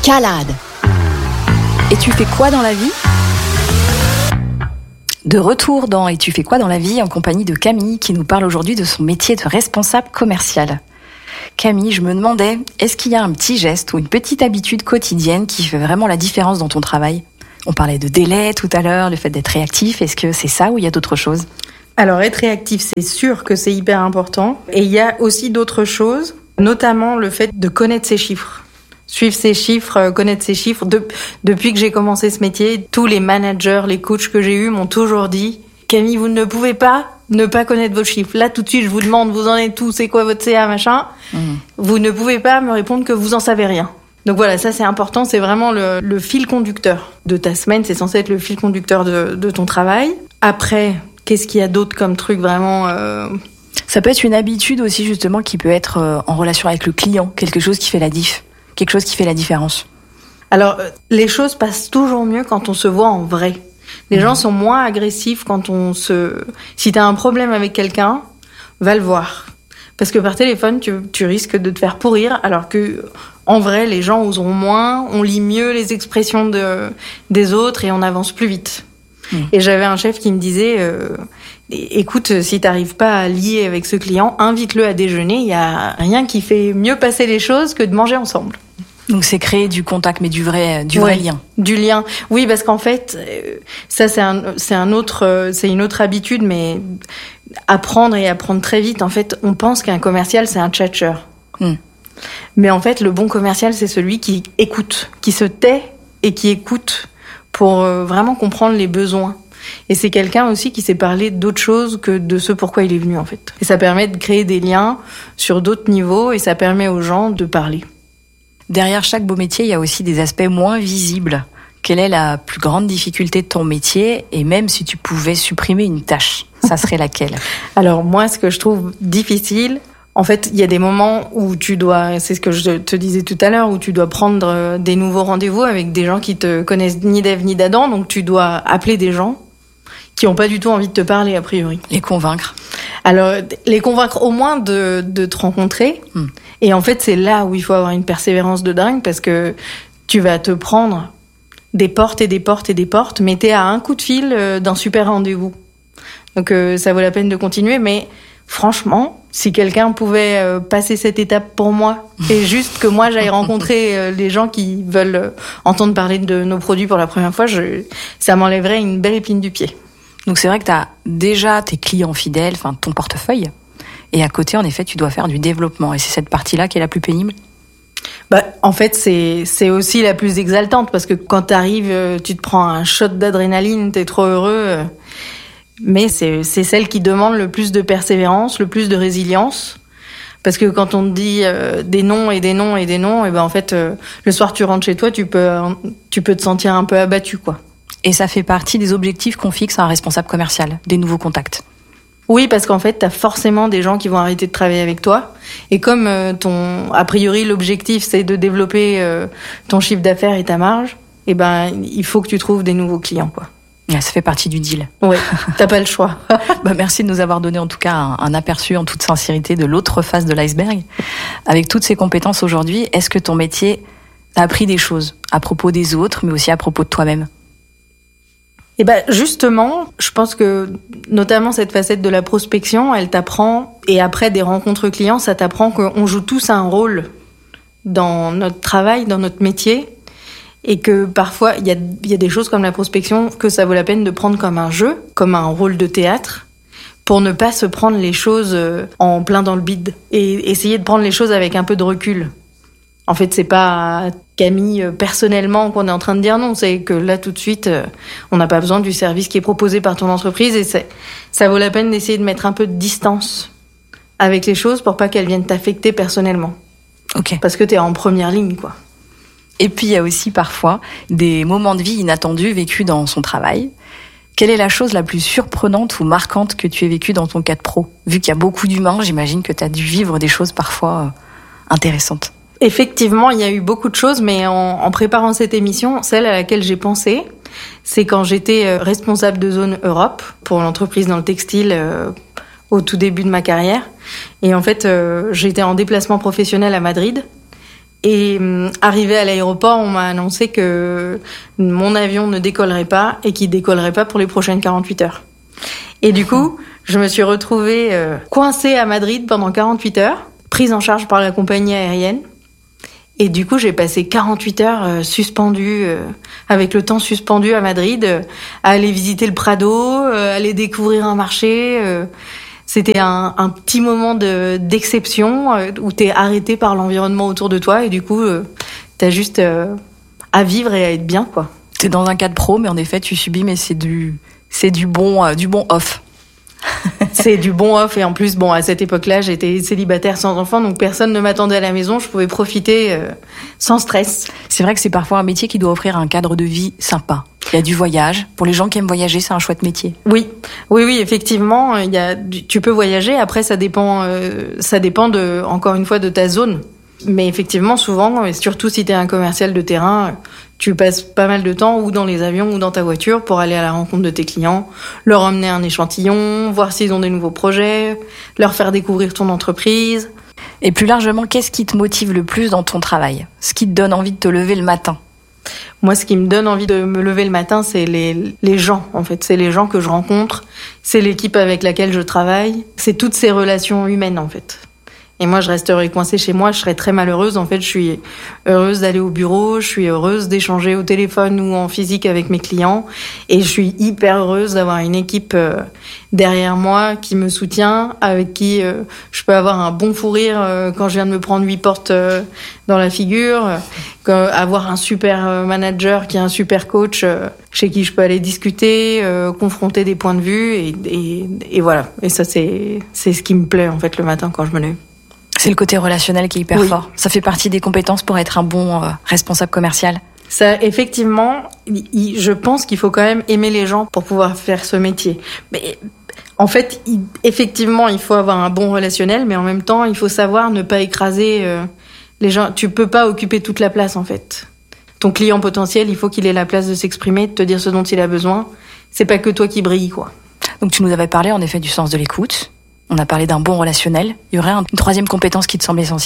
Escalade. Et tu fais quoi dans la vie ? De retour dans Et tu fais quoi dans la vie en compagnie de Camille qui nous parle aujourd'hui de son métier de responsable commercial. Camille, je me demandais, est-ce qu'il y a un petit geste ou une petite habitude quotidienne qui fait vraiment la différence dans ton travail ? On parlait de délai tout à l'heure, le fait d'être réactif, est-ce que c'est ça ou il y a d'autres choses ? Alors être réactif, c'est sûr que c'est hyper important. Et il y a aussi d'autres choses, notamment le fait de connaître ses chiffres. Suivre ses chiffres, connaître ses chiffres. Depuis que j'ai commencé ce métier, tous les managers, les coachs que j'ai eus m'ont toujours dit « Camille, vous ne pouvez pas ne pas connaître vos chiffres. Là, tout de suite, je vous demande, vous en êtes où, c'est quoi votre CA, machin. Vous ne pouvez pas me répondre que vous en savez rien. » Donc voilà, ça c'est important, c'est vraiment le fil conducteur de ta semaine, c'est censé être le fil conducteur de ton travail. Après, qu'est-ce qu'il y a d'autre comme truc vraiment Ça peut être une habitude aussi justement qui peut être en relation avec le client, quelque chose qui fait la diff. Quelque chose qui fait la différence. Alors, les choses passent toujours mieux quand on se voit en vrai. Les gens sont moins agressifs quand Si t'as un problème avec quelqu'un, va le voir. Parce que par téléphone, tu risques de te faire pourrir, alors que en vrai, les gens oseront moins, on lit mieux les expressions des autres et on avance plus vite. Et j'avais un chef qui me disait écoute, si t'arrives pas à lier avec ce client, invite-le à déjeuner. Il y a rien qui fait mieux passer les choses que de manger ensemble. Donc c'est créer du contact, mais du vrai lien. Du lien. Oui, parce qu'en fait, ça c'est une autre habitude, mais apprendre très vite. En fait, on pense qu'un commercial c'est un tchatcheur. Mais en fait, le bon commercial c'est celui qui écoute, qui se tait et qui écoute pour vraiment comprendre les besoins. Et c'est quelqu'un aussi qui sait parler d'autre chose que de ce pourquoi il est venu en fait. Et ça permet de créer des liens sur d'autres niveaux et ça permet aux gens de parler. Derrière chaque beau métier, il y a aussi des aspects moins visibles. Quelle est la plus grande difficulté de ton métier ? Et même si tu pouvais supprimer une tâche, ça serait laquelle ? Alors moi, ce que je trouve difficile, en fait, il y a des moments où tu dois, c'est ce que je te disais tout à l'heure, où tu dois prendre des nouveaux rendez-vous avec des gens qui te connaissent ni d'Ève ni d'Adam, donc tu dois appeler des gens qui n'ont pas du tout envie de te parler a priori. Les convaincre. Alors, les convaincre au moins de te rencontrer. Et en fait, c'est là où il faut avoir une persévérance de dingue parce que tu vas te prendre des portes et des portes et des portes, mais t'es à un coup de fil d'un super rendez-vous. Donc, ça vaut la peine de continuer. Mais franchement, si quelqu'un pouvait passer cette étape pour moi et juste que moi, j'aille rencontrer les gens qui veulent entendre parler de nos produits pour la première fois, ça m'enlèverait une belle épine du pied. Donc c'est vrai que tu as déjà tes clients fidèles, enfin ton portefeuille, et à côté, en effet, tu dois faire du développement. Et c'est cette partie-là qui est la plus pénible ? En fait, c'est aussi la plus exaltante, parce que quand t'arrives, tu te prends un shot d'adrénaline, t'es trop heureux. Mais c'est celle qui demande le plus de persévérance, le plus de résilience. Parce que quand on te dit des noms et des noms et des noms, et en fait, le soir tu rentres chez toi, tu peux te sentir un peu abattu, quoi. Et ça fait partie des objectifs qu'on fixe à un responsable commercial, des nouveaux contacts. Oui, parce qu'en fait, t'as forcément des gens qui vont arrêter de travailler avec toi. Et comme a priori, l'objectif, c'est de développer ton chiffre d'affaires et ta marge, il faut que tu trouves des nouveaux clients, quoi. Ça fait partie du deal. Oui, t'as pas le choix. Merci de nous avoir donné en tout cas un aperçu en toute sincérité de l'autre face de l'iceberg. Avec toutes ces compétences aujourd'hui, est-ce que ton métier t'a appris des choses à propos des autres, mais aussi à propos de toi-même ? Justement, je pense que notamment cette facette de la prospection, elle t'apprend, et après des rencontres clients, ça t'apprend qu'on joue tous un rôle dans notre travail, dans notre métier, et que parfois, il y a des choses comme la prospection que ça vaut la peine de prendre comme un jeu, comme un rôle de théâtre, pour ne pas se prendre les choses en plein dans le bide, et essayer de prendre les choses avec un peu de recul. En fait, c'est pas Camille personnellement qu'on est en train de dire non, c'est que là tout de suite, on n'a pas besoin du service qui est proposé par ton entreprise et ça vaut la peine d'essayer de mettre un peu de distance avec les choses pour pas qu'elles viennent t'affecter personnellement. Ok. Parce que t'es en première ligne, quoi. Et puis il y a aussi parfois des moments de vie inattendus vécus dans son travail. Quelle est la chose la plus surprenante ou marquante que tu aies vécue dans ton cadre pro ? Vu qu'il y a beaucoup d'humains, j'imagine que tu as dû vivre des choses parfois intéressantes. Effectivement, il y a eu beaucoup de choses, mais en préparant cette émission, celle à laquelle j'ai pensé, c'est quand j'étais responsable de zone Europe pour l'entreprise dans le textile au tout début de ma carrière. Et en fait, j'étais en déplacement professionnel à Madrid. Et arrivé à l'aéroport, on m'a annoncé que mon avion ne décollerait pas et qu'il décollerait pas pour les prochaines 48 heures. Et du coup, je me suis retrouvée coincée à Madrid pendant 48 heures, prise en charge par la compagnie aérienne. Et du coup, j'ai passé 48 heures suspendue, avec le temps suspendu à Madrid, à aller visiter le Prado, aller découvrir un marché. C'était un petit moment d'exception où t'es arrêté par l'environnement autour de toi et du coup, t'as juste à vivre et à être bien, quoi. T'es dans un cadre pro, mais en effet, tu subis, mais c'est du bon off. C'est du bon off et en plus, bon, à cette époque-là, j'étais célibataire sans enfant, donc personne ne m'attendait à la maison, je pouvais profiter sans stress. C'est vrai que c'est parfois un métier qui doit offrir un cadre de vie sympa. Il y a du voyage. Pour les gens qui aiment voyager, c'est un chouette métier. Oui, effectivement, tu peux voyager. Après, ça dépend encore une fois, de ta zone. Mais effectivement, souvent, et surtout si t'es un commercial de terrain, tu passes pas mal de temps ou dans les avions ou dans ta voiture pour aller à la rencontre de tes clients, leur emmener un échantillon, voir s'ils ont des nouveaux projets, leur faire découvrir ton entreprise. Et plus largement, qu'est-ce qui te motive le plus dans ton travail ? Ce qui te donne envie de te lever le matin ? Moi, ce qui me donne envie de me lever le matin, c'est les gens, en fait. C'est les gens que je rencontre, c'est l'équipe avec laquelle je travaille, c'est toutes ces relations humaines, en fait. Et moi, je resterais coincée chez moi, je serais très malheureuse. En fait, je suis heureuse d'aller au bureau, je suis heureuse d'échanger au téléphone ou en physique avec mes clients. Et je suis hyper heureuse d'avoir une équipe derrière moi qui me soutient, avec qui je peux avoir un bon fou rire quand je viens de me prendre 8 portes dans la figure. Avoir un super manager qui est un super coach chez qui je peux aller discuter, confronter des points de vue. Et voilà. Et ça, c'est ce qui me plaît, en fait, le matin quand je me lève. C'est le côté relationnel qui est hyper fort. Ça fait partie des compétences pour être un bon responsable commercial. Ça, effectivement, je pense qu'il faut quand même aimer les gens pour pouvoir faire ce métier. Mais en fait, effectivement, il faut avoir un bon relationnel, mais en même temps, il faut savoir ne pas écraser les gens. Tu peux pas occuper toute la place, en fait. Ton client potentiel, il faut qu'il ait la place de s'exprimer, de te dire ce dont il a besoin. C'est pas que toi qui brilles, quoi. Donc tu nous avais parlé, en effet, du sens de l'écoute. On a parlé d'un bon relationnel. Il y aurait une troisième compétence qui te semble essentielle ?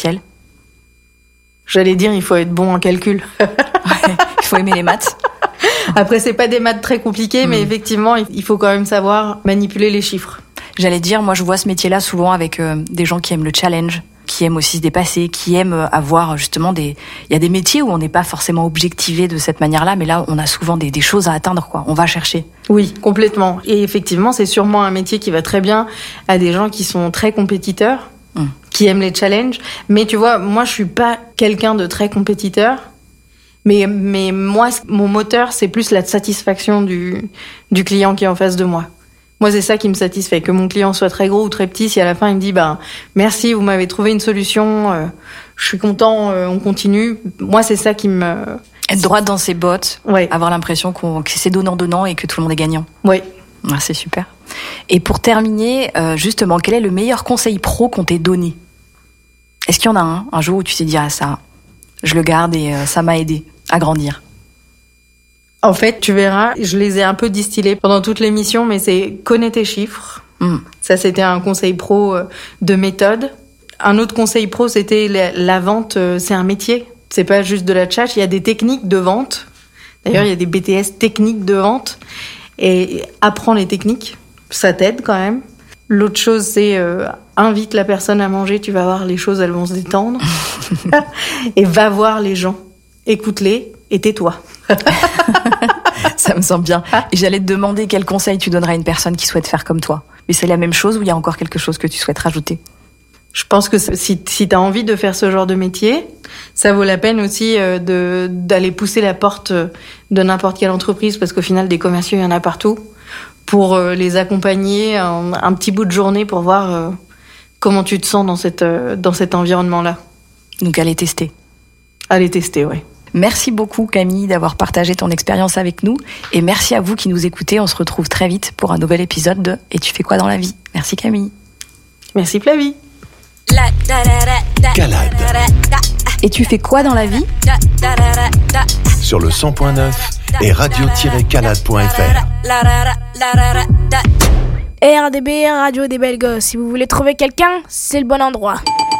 J'allais dire, il faut être bon en calcul. Ouais, il faut aimer les maths. Après, c'est pas des maths très compliquées, mais effectivement, il faut quand même savoir manipuler les chiffres. J'allais dire, moi, je vois ce métier-là souvent avec des gens qui aiment le challenge, qui aiment aussi se dépasser, qui aiment avoir justement Il y a des métiers où on n'est pas forcément objectivé de cette manière-là, mais là, on a souvent des choses à atteindre, quoi. On va chercher. Oui, complètement. Et effectivement, c'est sûrement un métier qui va très bien à des gens qui sont très compétiteurs, qui aiment les challenges. Mais tu vois, moi, je suis pas quelqu'un de très compétiteur. Mais moi, mon moteur, c'est plus la satisfaction du client qui est en face de moi. Moi, c'est ça qui me satisfait, que mon client soit très gros ou très petit. Si à la fin, il me dit, merci, vous m'avez trouvé une solution, je suis content, on continue. Moi, c'est ça qui me... Être droite dans ses bottes, ouais. Avoir l'impression que c'est donnant-donnant et que tout le monde est gagnant. Oui. Ah, c'est super. Et pour terminer, justement, quel est le meilleur conseil pro qu'on t'ait donné ? Est-ce qu'il y en a un jour où tu t'es dit, ça, je le garde et ça m'a aidé à grandir ? En fait, tu verras, je les ai un peu distillés pendant toute l'émission, mais c'est connais tes chiffres. Ça, c'était un conseil pro de méthode. Un autre conseil pro, c'était la vente, c'est un métier. C'est pas juste de la tchatch, il y a des techniques de vente. D'ailleurs, il y a des BTS techniques de vente. Et apprends les techniques, ça t'aide quand même. L'autre chose, c'est invite la personne à manger, tu vas voir, les choses, elles vont se détendre. Et va voir les gens, écoute-les et tais-toi. Ça me semble bien. Et j'allais te demander quel conseil tu donnerais à une personne qui souhaite faire comme toi. Mais c'est la même chose ou il y a encore quelque chose que tu souhaites rajouter ? Je pense que si t'as envie de faire ce genre de métier, ça vaut la peine aussi d'aller pousser la porte de n'importe quelle entreprise, parce qu'au final, des commerciaux, il y en a partout, pour les accompagner un petit bout de journée pour voir comment tu te sens dans cet environnement-là. Donc aller tester. Aller tester, oui. Merci beaucoup Camille d'avoir partagé ton expérience avec nous et merci à vous qui nous écoutez. On se retrouve très vite pour un nouvel épisode de Et tu fais quoi dans la vie ? Merci Camille. Merci Flavie. Calade. Et tu fais quoi dans la vie ? Sur le 100.9 et radio-calade.fr. RDB, Radio des Belles Gosses. Si vous voulez trouver quelqu'un, c'est le bon endroit.